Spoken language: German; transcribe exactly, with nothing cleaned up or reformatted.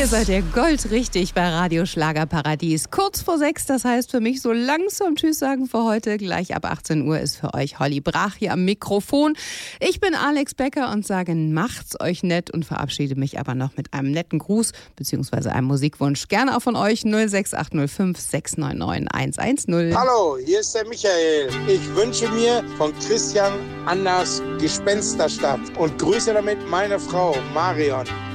Ihr seid ja goldrichtig bei Radio Schlagerparadies. Kurz vor sechs, das heißt für mich so langsam Tschüss sagen für heute. Gleich ab achtzehn Uhr ist für euch Holly Brach hier am Mikrofon. Ich bin Alex Becker und sage, macht's euch nett und verabschiede mich aber noch mit einem netten Gruß bzw. einem Musikwunsch. Gerne auch von euch null sechs acht null fünf sechs neun neun eins eins null. Hallo, hier ist der Michael. Ich wünsche mir von Christian Anders Gespensterstadt und grüße damit meine Frau Marion.